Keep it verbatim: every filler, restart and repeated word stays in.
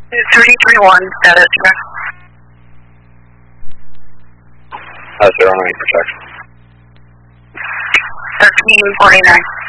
three three one, status check. Uh, zero nine protection. thirteen forty-nine.